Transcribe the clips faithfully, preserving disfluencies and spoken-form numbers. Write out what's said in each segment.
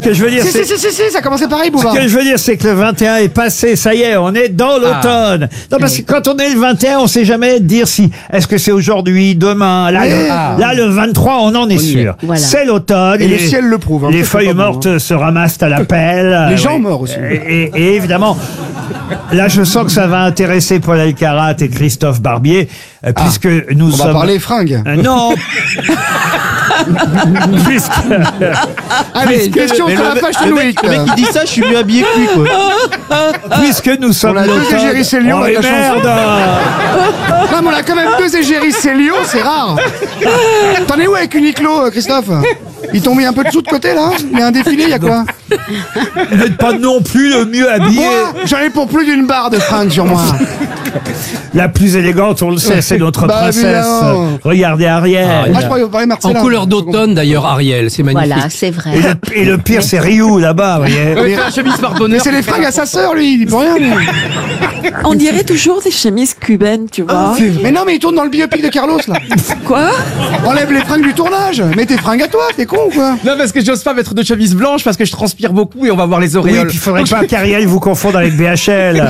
Ce que je veux dire, Si, c'est... si, si, si, si, ça commençait pareil, Ce Bouvard. que je veux dire, c'est que le vingt et un est passé, ça y est, on est dans l'automne. Non, parce que quand on est le vingt et un, on sait jamais dire si, est-ce que c'est aujourd'hui, demain, là, Oui. le, Ah. là, le vingt-trois, on en est sûr. Voilà. C'est l'automne. Et le ciel le prouve, hein, Les ça, c'est feuilles pas bon, mortes hein. se ramassent à la pelle. Les Euh, gens oui. morts aussi. Et, et- et évidemment, là, je sens que ça va intéresser Paul Elkarat et Christophe Barbier, euh, puisque nous On sommes... va parler fringues. Euh, non. Puisque... Allez, une question sur la Fashion Le mec, Week. le mec qui dit ça, je suis mieux habillé que lui, quoi. Puisque nous sommes a deux l'automne- égéries Célio, Oh, avec et la chanson. merde. Non, mais on a quand même deux égéries Célio, c'est rare. T'en es où avec Uniqlo, euh, Christophe? Ils t'ont mis un peu de sous de côté, là? Il y a un défilé, il y a quoi? Vous n'êtes pas non plus le mieux habillé. Moi, j'en ai pour plus d'une barre de fringues sur moi. La plus élégante, on le sait, c'est notre Bah, princesse. évidemment. Regardez Ariel. Ah, je croyais parler En Marcella. couleur d'automne d'ailleurs, Ariel, c'est magnifique. Voilà, c'est vrai. Et le, et le pire, c'est Ryu, là-bas, vous voyez. Ouais, la chemise par Mais bonheur. c'est les fringues à sa sœur, lui, il dit pour rien. lui. On dirait toujours des chemises cubaines, tu vois. Mais non, mais il tourne dans le biopic de Carlos, là. Quoi? Enlève les fringues du tournage. Mets tes fringues à toi, t'es con ou quoi? Non, parce que j'ose pas mettre de chemise blanche parce que je transpire beaucoup et on va voir les Oui, auréoles. puis il faudrait pas qu'Ariel vous confonde avec B H L.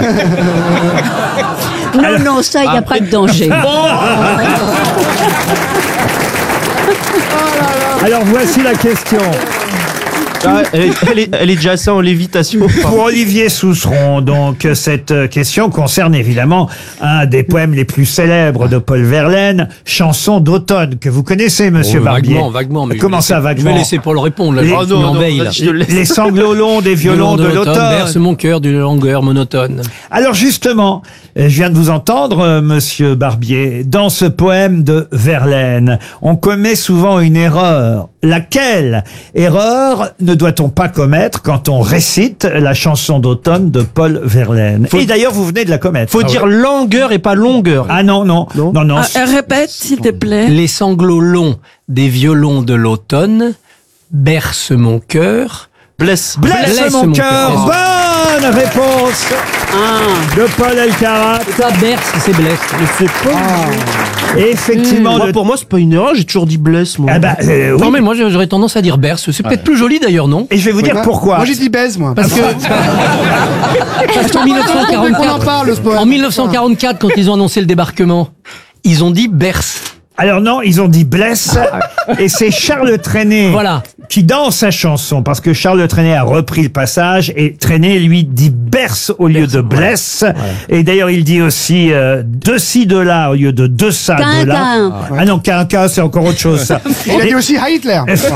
Non, non, ça, il n'y a pas de danger. Alors voici la question. Ah, elle, est, elle, est, elle est déjà ça en lévitation. Pour Olivier Sousseron, donc, cette question concerne évidemment un des poèmes les plus célèbres de Paul Verlaine, Chanson d'automne, que vous connaissez, monsieur Oh, Barbier. Vaguement, vaguement. Mais Comment je vais ça, laisser- vaguement? Je vais laisser Paul répondre, là. Les- Je Oh suis en veille, là. je te laisse. Les sanglots longs des violons de l'automne. Berce mon cœur d'une longueur monotone. Alors justement, euh, je viens de vous entendre, euh, monsieur Barbier, dans ce poème de Verlaine, on commet souvent une erreur. Laquelle erreur ne doit-on pas commettre quand on récite la chanson d'automne de Paul Verlaine? Faut- Et d'ailleurs, vous venez de la commettre. Faut Ah dire ouais. longueur et pas longueur. Ah non, non, non, non. non. Ah, euh, répète, s'il te plaît. Les sanglots longs des violons de l'automne bercent mon cœur. Blesse. Blesse, Blesse mon mon cœur. cœur. Bonne réponse Ah, de Paul Elkarat. C'est pas berce, c'est blesse. C'est pas. Et effectivement, Moi, le... pour moi, c'est pas une erreur, j'ai toujours dit blesse, moi. Ah bah, euh, oui. Non, mais moi, j'aurais tendance à dire berce. C'est peut-être plus joli d'ailleurs, non? Et je vais vous dire Moi- pourquoi. Moi, j'ai dit baise, moi. Parce que, parce qu'en mille neuf cent On en quarante-quatre, parle, ce poème. en mille neuf cent quarante-quatre, quand ils ont annoncé le débarquement, ils ont dit berce. Alors non, ils ont dit blesse, et c'est Charles Trenet Voilà. qui, dans sa chanson, parce que Charles Trenet a repris le passage, et Trenet, lui, dit berce au lieu de blesse, et d'ailleurs, il dit aussi euh, de ci, de là, au lieu de de ça, de là. Quinquin. Ah non, quinquin, c'est encore autre chose, ça. Il a dit aussi Hitler.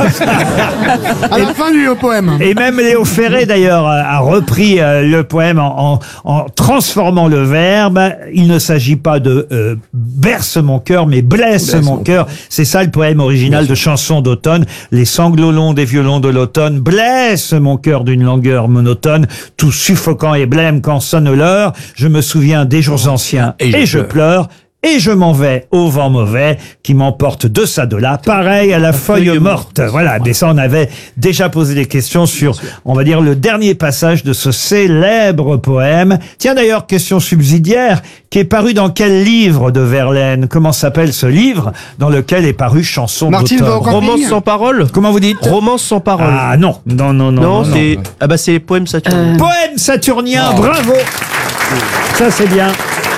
À la fin du poème. Et même Léo Ferré, d'ailleurs, a a repris euh, le poème en, en, en transformant le verbe. Il ne s'agit pas de euh, berce mon cœur, mais blesse, mon cœur. C'est ça le poème original de Chanson d'automne. Les sanglots longs des violons de l'automne blessent mon cœur d'une langueur monotone, tout suffocant et blême quand sonne l'heure. Je me souviens des jours anciens et, Et je je pleure. Et je m'en vais au vent mauvais qui m'emporte de ça de là, pareil à la feuille morte. Voilà, mais ça on avait déjà posé des questions sur, on va dire, le dernier passage de ce célèbre poème. Tiens d'ailleurs, question subsidiaire, qui est paru dans quel livre de Verlaine? Comment s'appelle ce livre dans lequel est paru Chanson Martine va au d'automne? camping. Romance sans parole. Comment vous dites? Romance sans parole. Ah non, non, non, non. non, c'est. Ah bah, c'est les poèmes Saturne. Poème saturnien, bravo. Ça c'est bien.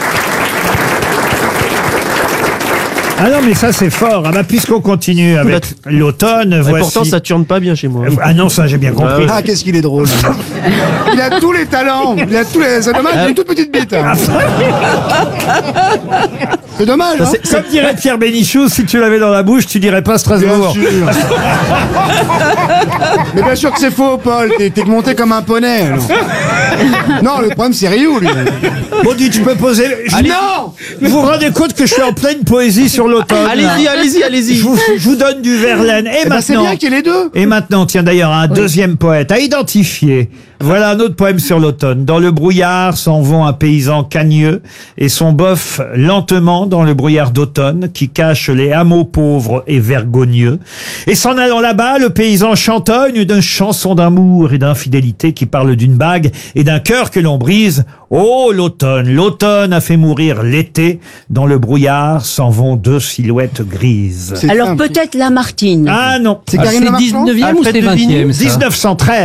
Ah non, mais ça c'est fort. Ah bah puisqu'on continue avec l'automne, Et voici... pourtant, ça tourne pas bien chez moi. Ah non, ça j'ai bien compris. Ah, qu'est-ce qu'il est drôle. Il a tous les talents. Il a tous les. C'est dommage, il a une toute petite bite. hein. C'est dommage, hein. Comme dirait Pierre Bénichou, si tu l'avais dans la bouche, tu dirais pas Bien Strasbourg. sûr. Mais bien sûr que c'est faux, Paul. T'es t'es monté comme un poney. alors. Non, le problème, c'est Rio, lui. Bon, dis, tu peux poser... Je- Non. Vous vous rendez compte que je suis en pleine poésie sur l'automne? Allez-y, allez-y, allez-y. Je vous, je vous donne du Verlaine. Et Eh ben, c'est maintenant... bien qu'il y ait les deux. Et maintenant, tiens d'ailleurs, un deuxième poète à identifier. Voilà un autre poème sur l'automne. Dans le brouillard s'en vont un paysan cagneux et son boeuf lentement dans le brouillard d'automne qui cache les hameaux pauvres et vergogneux. Et s'en allant là-bas, le paysan chantonne d'une chanson d'amour et d'infidélité qui parle d'une bague et d'un cœur que l'on brise. Oh, l'automne, l'automne a fait mourir l'été. Dans le brouillard s'en vont deux silhouettes grises. C'est alors simple. peut-être Lamartine. Ah non, C'est Ah, Karine c'est Le Marchand. dix-neuvième ou Alfred c'est de Vigny. vingtième ça? dix-neuf cent treize.